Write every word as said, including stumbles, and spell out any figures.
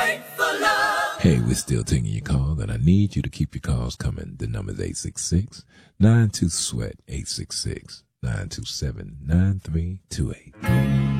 Hey, we're still taking your call, and I need you to keep your calls coming. The number is eight six six, nine two, SWEAT, eight six six, nine two seven, nine three two eight.